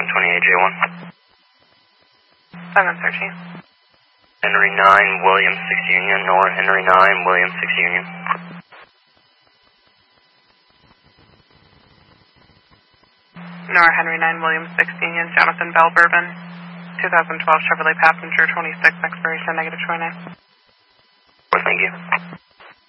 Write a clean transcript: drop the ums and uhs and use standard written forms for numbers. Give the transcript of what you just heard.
728J1. 713. Henry 9, William 6 Union, Nor Henry 9, William 6 Union. Nor Henry 9, William 6 Union, Jonathan Bell Bourbon, 2012 Chevrolet Passenger 26, expiration -29. Thank you.